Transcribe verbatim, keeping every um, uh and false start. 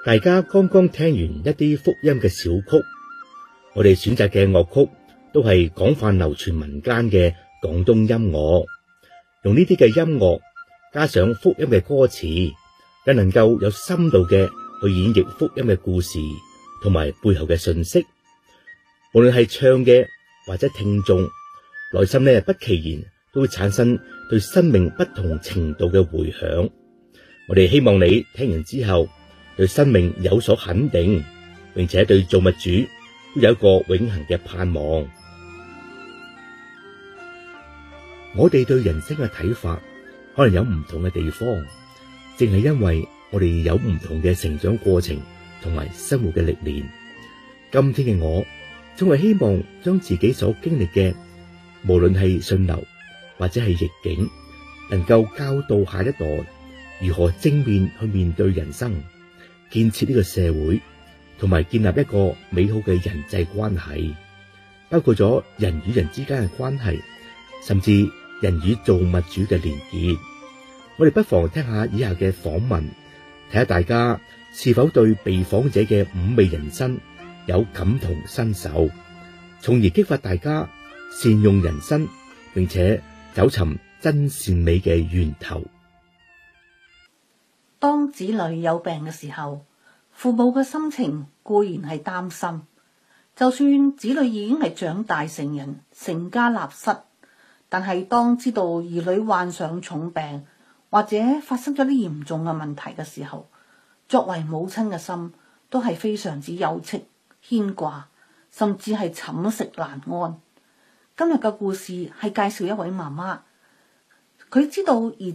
大家剛剛聽完一啲福音嘅小曲，我哋選擇嘅樂曲都係廣泛流傳民間嘅廣東音樂，用呢啲嘅音樂加上福音嘅歌詞，更能夠有深度嘅去演繹福音嘅故事同埋背後嘅信息。無論係唱嘅或者聽眾，內心呢不其然都會產生對生命不同程度嘅回響。我哋希望你聽完之後，對生命有所肯定，並且對造物主都有一個永恆嘅盼望。我哋對人生嘅睇法可能有唔同嘅地方，正係因為我哋有唔同嘅成長過程同埋生活嘅歷練。今天嘅我總係希望將自己所經歷嘅，無論係順流或者係逆境，能夠教導下一代如何正面去面對人生，建設呢個社會，同埋建立一個美好嘅人際關係，包括咗人與人之間嘅關係，甚至人與造物主嘅連結。我哋不妨聽下以下嘅訪問，睇下大家是否對被訪者嘅五味人生有感同身受，從而激發大家善用人生，並且找尋真善美嘅源頭。 當子女有病嘅時候，父母嘅心情固然係擔心，就算子女已經係長大成人，成家立室，但係當知道兒女患上重病或者發生咗啲嚴重嘅問題嘅時候，作為母親嘅心都係非常之憂戚、牽掛，甚至係寢食難安。今日嘅故事係介紹一位媽媽，佢知道兒